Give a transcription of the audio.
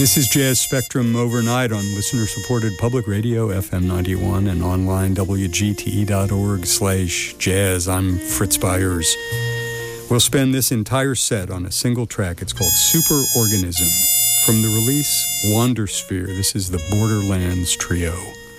This is Jazz Spectrum overnight on listener-supported public radio, FM 91, and online, wgte.org/jazz. I'm Fritz Byers. We'll spend this entire set on a single track. It's called Superorganism. From the release, Wandersphere. This is the Borderlands Trio.